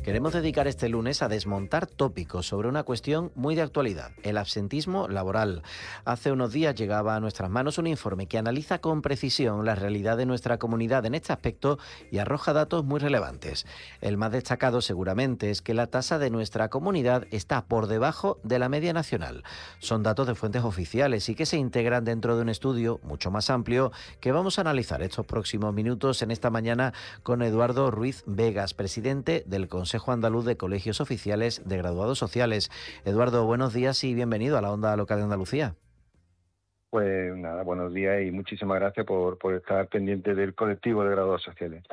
Queremos dedicar este lunes a desmontar tópicos sobre una cuestión muy de actualidad, el absentismo laboral. Hace unos días llegaba a nuestras manos un informe que analiza con precisión la realidad de nuestra comunidad en este aspecto y arroja datos muy relevantes. El más destacado seguramente es que la tasa de nuestra comunidad está por debajo de la media nacional. Son datos de fuentes oficiales y que se integran dentro de un estudio mucho más amplio que vamos a analizar estos próximos minutos en esta mañana con Eduardo Ruiz Vegas, presidente del Consejo Andaluz de Colegios Oficiales de Graduados Sociales. Eduardo, buenos días y bienvenido a la Onda Local de Andalucía. Pues nada, buenos días y muchísimas gracias por estar pendiente del colectivo de graduados sociales.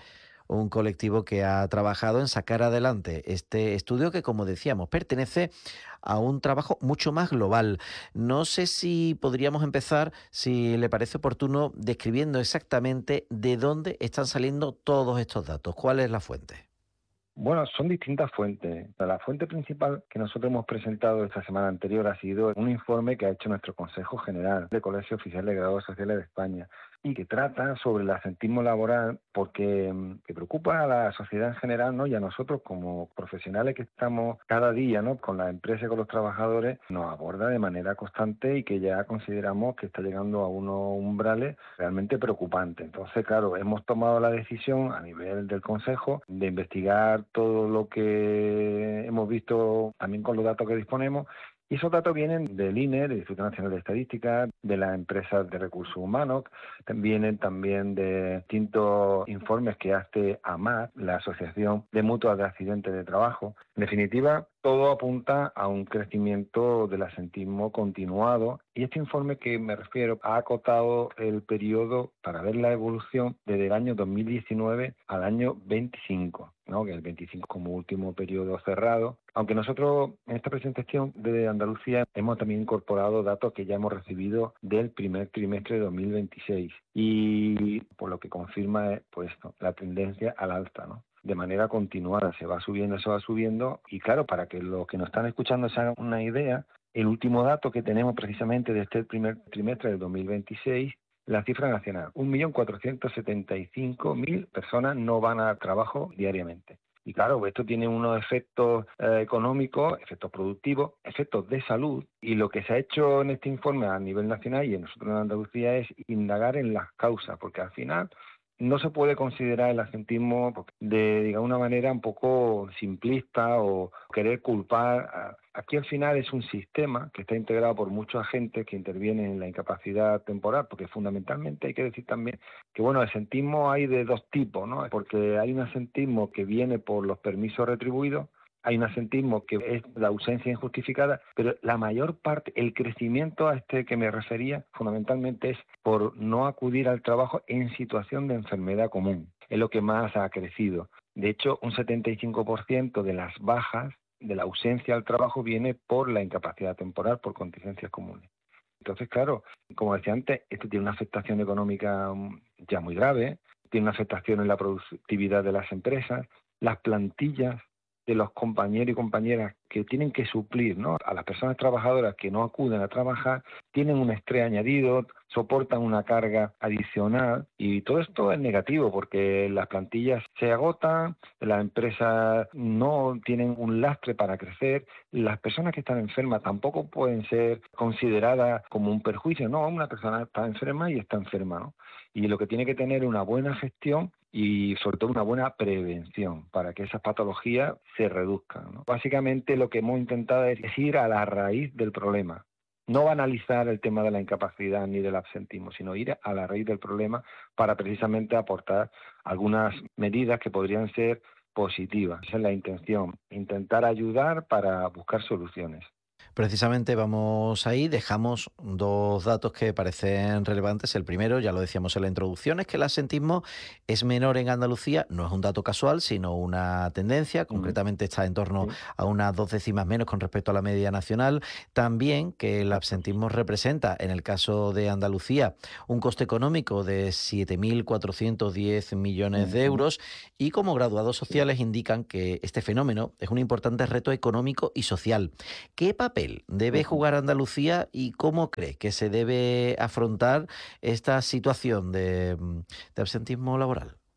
Un colectivo que ha trabajado en sacar adelante este estudio que, como decíamos, pertenece a un trabajo mucho más global. No sé si podríamos empezar, si le parece oportuno, describiendo exactamente de dónde están saliendo todos estos datos. ¿Cuál es la fuente? Bueno, son distintas fuentes. La fuente principal que nosotros hemos presentado esta semana anterior ha sido un informe que ha hecho nuestro Consejo General de Colegios Oficiales de Graduados Sociales de España y que trata sobre el absentismo laboral porque que preocupa a la sociedad en general, ¿no? Y a nosotros como profesionales que estamos cada día, ¿no? Con las empresas y con los trabajadores, nos aborda de manera constante y que ya consideramos que está llegando a unos umbrales realmente preocupantes. Entonces, claro, hemos tomado la decisión a nivel del Consejo de investigar todo lo que hemos visto también con los datos que disponemos. Y esos datos vienen del INE, del Instituto Nacional de Estadística, de las empresas de recursos humanos, vienen también de distintos informes que hace AMAT, la Asociación de Mutuas de Accidentes de Trabajo. En definitiva, todo apunta a un crecimiento del absentismo continuado y este informe que me refiero ha acotado el periodo para ver la evolución desde el año 2019 al año 25, ¿no? Que el 25 como último periodo cerrado. Aunque nosotros en esta presentación de Andalucía hemos también incorporado datos que ya hemos recibido del primer trimestre de 2026 y por lo que confirma pues la tendencia al alza, ¿no? De manera continuada, se va subiendo y claro, para que los que nos están escuchando se hagan una idea, el último dato que tenemos precisamente de este primer trimestre del 2026, la cifra nacional, 1.475.000 personas no van al trabajo diariamente. Y claro, esto tiene unos efectos económicos, efectos productivos, efectos de salud. Y lo que se ha hecho en este informe a nivel nacional y en nosotros en Andalucía es indagar en las causas, porque al final no se puede considerar el absentismo de una manera un poco simplista o querer culpar. Aquí al final es un sistema que está integrado por muchos agentes que intervienen en la incapacidad temporal, porque fundamentalmente hay que decir también que el absentismo hay de dos tipos, ¿no? Porque hay un absentismo que viene por los permisos retribuidos, hay un absentismo que es la ausencia injustificada, pero la mayor parte, el crecimiento a este que me refería, fundamentalmente es por no acudir al trabajo en situación de enfermedad común. Es lo que más ha crecido. De hecho, un 75% de las bajas, de la ausencia al trabajo, viene por la incapacidad temporal, por contingencias comunes. Entonces, claro, como decía antes, esto tiene una afectación económica ya muy grave, tiene una afectación en la productividad de las empresas, las plantillas de los compañeros y compañeras que tienen que suplir, ¿no? A las personas trabajadoras que no acuden a trabajar, tienen un estrés añadido, soportan una carga adicional y todo esto es negativo porque las plantillas se agotan, las empresas no tienen un lastre para crecer, las personas que están enfermas tampoco pueden ser consideradas como un perjuicio, no, una persona está enferma y está enferma, ¿no? Y lo que tiene que tener una buena gestión y sobre todo una buena prevención para que esas patologías se reduzcan, ¿no? Básicamente lo que hemos intentado es ir a la raíz del problema, no banalizar el tema de la incapacidad ni del absentismo, sino ir a la raíz del problema para precisamente aportar algunas medidas que podrían ser positivas. Esa es la intención, intentar ayudar para buscar soluciones. Precisamente vamos ahí, dejamos dos datos que parecen relevantes. El primero, ya lo decíamos en la introducción, es que el absentismo es menor en Andalucía. No es un dato casual, sino una tendencia. Concretamente está en torno Sí, a unas 2 décimas menos con respecto a la media nacional. También que el exacto. absentismo representa, en el caso de Andalucía, un coste económico de 7.410 millones de Ujú, euros. Y como graduados sí. sociales indican que este fenómeno es un importante reto económico y social. ¿Qué papel debe Ujú. jugar Andalucía y cómo cree que se debe afrontar esta situación de absentismo laboral?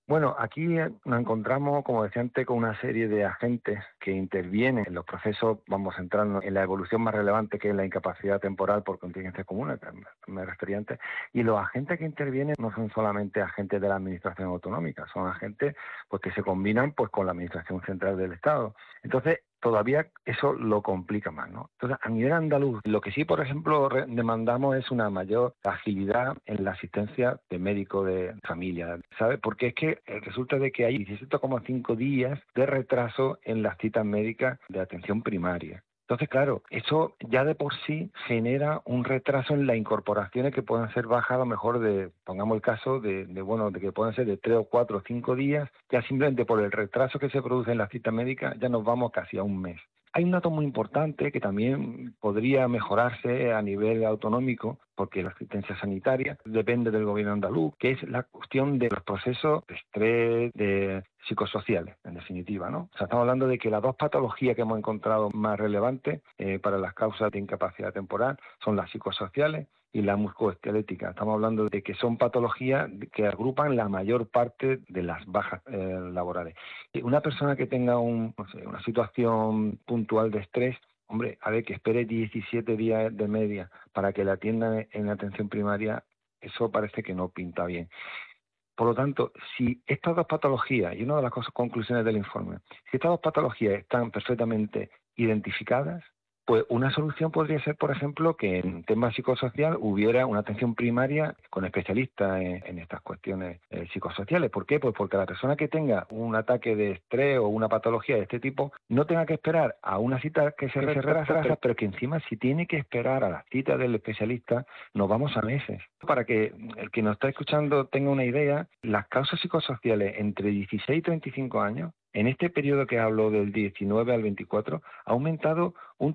Bueno, aquí nos encontramos, como decía antes, con una serie de agentes que intervienen en los procesos. Vamos a centrarnos en la evolución más relevante, que es la incapacidad temporal por contingencias comunes, que me refería antes. Y los agentes que intervienen no son solamente agentes de la Administración autonómica, son agentes pues que se combinan pues con la Administración central del Estado. Entonces, todavía eso lo complica más, ¿no? Entonces, a nivel andaluz, lo que sí, por ejemplo, demandamos es una mayor agilidad en la asistencia de médico de familia, ¿sabes? Porque es que resulta de que hay 17,5 días de retraso en las citas médicas de atención primaria. Entonces, claro, eso ya de por sí genera un retraso en las incorporaciones que puedan ser bajas, a lo mejor pongamos el caso de que puedan ser de 3 o 4 o 5 días, ya simplemente por el retraso que se produce en la cita médica, ya nos vamos casi a un mes. Hay un dato muy importante que también podría mejorarse a nivel autonómico, porque la asistencia sanitaria depende del gobierno andaluz, que es la cuestión de los procesos de estrés, de psicosociales, en definitiva, ¿no? O sea, estamos hablando de que las dos patologías que hemos encontrado más relevantes para las causas de incapacidad temporal son las psicosociales y la musculoesquelética. Estamos hablando de que son patologías que agrupan la mayor parte de las bajas laborales. Una persona que tenga una situación puntual de estrés, hombre, a ver, que espere 17 días de media para que la atiendan en atención primaria, eso parece que no pinta bien. Por lo tanto, si estas dos patologías, y una de las conclusiones del informe, si estas dos patologías están perfectamente identificadas, pues una solución podría ser, por ejemplo, que en tema psicosocial hubiera una atención primaria con especialistas en estas cuestiones psicosociales. ¿Por qué? Pues porque la persona que tenga un ataque de estrés o una patología de este tipo no tenga que esperar a una cita que se retrasa, pero que encima si tiene que esperar a la cita del especialista, nos vamos a meses. Para que el que nos está escuchando tenga una idea, las causas psicosociales entre 16 y 35 años, en este periodo que hablo del 19 al 24, ha aumentado un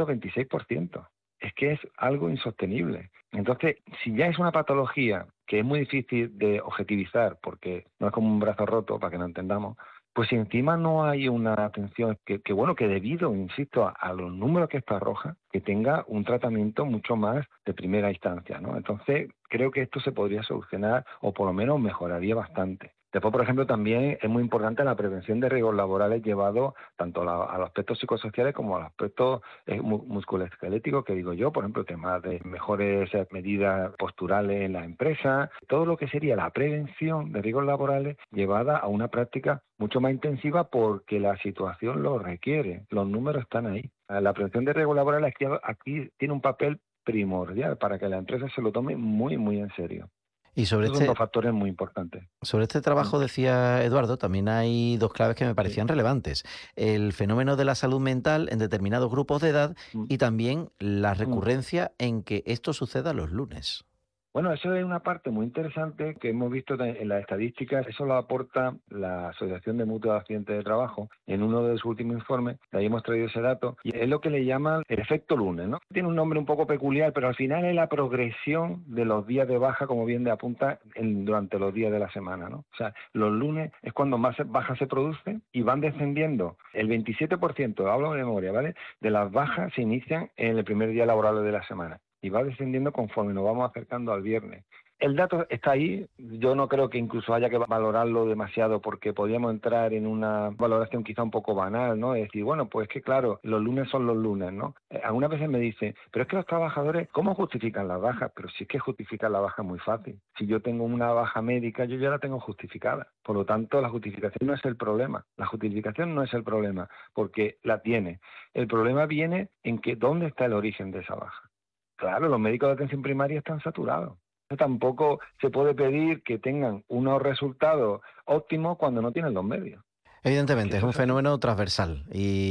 326%. Es que es algo insostenible. Entonces, si ya es una patología que es muy difícil de objetivizar, porque no es como un brazo roto, para que nos entendamos, pues si encima no hay una atención que debido, insisto, a los números que esto arroja, que tenga un tratamiento mucho más de primera instancia, ¿no? Entonces, creo que esto se podría solucionar o por lo menos mejoraría bastante. Después, por ejemplo, también es muy importante la prevención de riesgos laborales llevado tanto a los aspectos psicosociales como a los aspectos musculoesqueléticos, que digo yo, por ejemplo, temas de mejores medidas posturales en la empresa, todo lo que sería la prevención de riesgos laborales llevada a una práctica mucho más intensiva porque la situación lo requiere, los números están ahí. La prevención de riesgos laborales aquí tiene un papel primordial para que la empresa se lo tome muy, muy en serio. Y Esos son dos factores muy importantes. sobre este trabajo, decía Eduardo, también hay dos claves que me Sí. parecían relevantes. El fenómeno de la salud mental en determinados grupos de edad Mm. y también la Mm. recurrencia en que esto suceda los lunes. Bueno, eso es una parte muy interesante que hemos visto en las estadísticas. Eso lo aporta la Asociación de Mutuos de Accidentes de Trabajo en uno de sus últimos informes. De ahí hemos traído ese dato. Y es lo que le llaman el efecto lunes, ¿no? Tiene un nombre un poco peculiar, pero al final es la progresión de los días de baja, como bien de apunta, durante los días de la semana, ¿no? O sea, los lunes es cuando más bajas se producen y van descendiendo. El 27%, hablo de memoria, ¿vale?, de las bajas se inician en el primer día laborable de la semana y va descendiendo conforme nos vamos acercando al viernes. El dato está ahí, yo no creo que incluso haya que valorarlo demasiado porque podríamos entrar en una valoración quizá un poco banal, ¿no? Es decir, bueno, pues que claro, los lunes son los lunes, ¿no? Algunas veces me dicen, pero es que los trabajadores, ¿cómo justifican las bajas? Pero si es que justificar la baja es muy fácil. Si yo tengo una baja médica, yo ya la tengo justificada. Por lo tanto, la justificación no es el problema. La justificación no es el problema, porque la tiene. El problema viene en que ¿dónde está el origen de esa baja? Claro, los médicos de atención primaria están saturados. Tampoco se puede pedir que tengan unos resultados óptimos cuando no tienen los medios. Evidentemente, Que es eso un es así. fenómeno transversal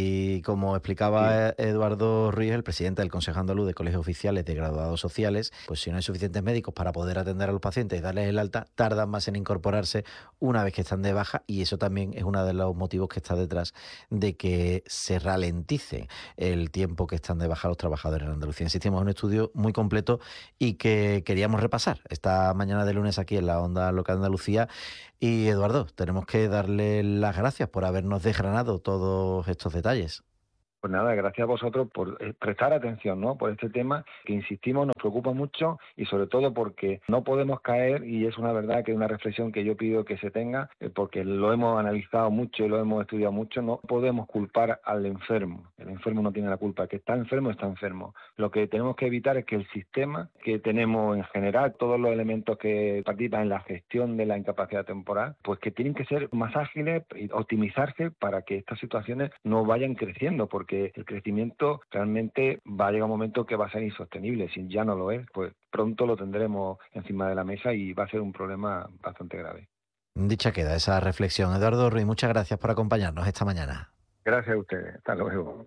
y como Sí. explicaba Eduardo Ruiz, el presidente del Consejo Andaluz de Colegios Oficiales de Graduados Sociales, pues si no hay suficientes médicos para poder atender a los pacientes y darles el alta, tardan más en incorporarse una vez que están de baja y eso también es uno de los motivos que está detrás de que se ralentice el tiempo que están de baja los trabajadores en Andalucía. Insistimos en un estudio muy completo y que queríamos repasar esta mañana de lunes aquí en la Onda Local de Andalucía. Y Eduardo, tenemos que darle las gracias por habernos desgranado todos estos detalles. Pues nada, gracias a vosotros por prestar atención, ¿no?, por este tema que, insistimos, nos preocupa mucho, y sobre todo porque no podemos caer, y es una verdad que es una reflexión que yo pido que se tenga, porque lo hemos analizado mucho y lo hemos estudiado mucho, no podemos culpar al enfermo. El enfermo no tiene la culpa, el que está enfermo está enfermo. Lo que tenemos que evitar es que el sistema que tenemos en general, todos los elementos que participan en la gestión de la incapacidad temporal, pues que tienen que ser más ágiles y optimizarse para que estas situaciones no vayan creciendo, porque el crecimiento realmente va a llegar un momento que va a ser insostenible. Si ya no lo es, pues pronto lo tendremos encima de la mesa y va a ser un problema bastante grave. Dicha queda esa reflexión. Eduardo Ruiz, muchas gracias por acompañarnos esta mañana. Gracias a ustedes. Hasta luego.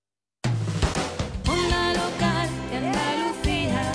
Onda Local de Andalucía.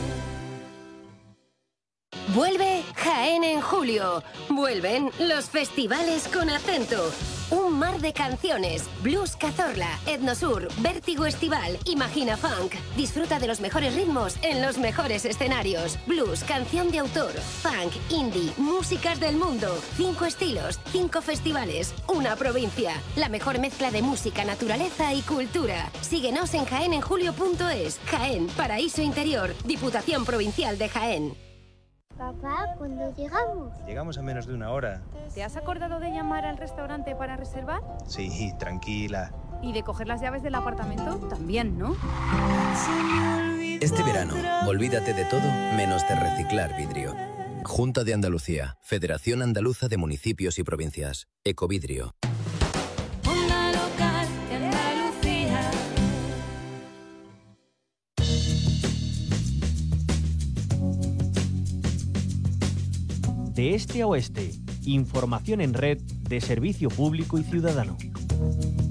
Vuelve Jaén en julio. Vuelven los festivales con acento. Un mar de canciones. Blues Cazorla, Etnosur, Vértigo Estival, Imagina Funk. Disfruta de los mejores ritmos en los mejores escenarios. Blues, canción de autor, funk, indie, músicas del mundo. 5 estilos, 5 festivales, una provincia. La mejor mezcla de música, naturaleza y cultura. Síguenos en jaenenjulio.es. Jaén, paraíso interior. Diputación Provincial de Jaén. Papá, ¿cuándo llegamos? Llegamos en menos de una hora. ¿Te has acordado de llamar al restaurante para reservar? Sí, tranquila. ¿Y de coger las llaves del apartamento? También, ¿no? Este verano, olvídate de todo menos de reciclar vidrio. Junta de Andalucía, Federación Andaluza de Municipios y Provincias, Ecovidrio. Onda Local de Andalucía. De este a oeste, información en red de servicio público y ciudadano.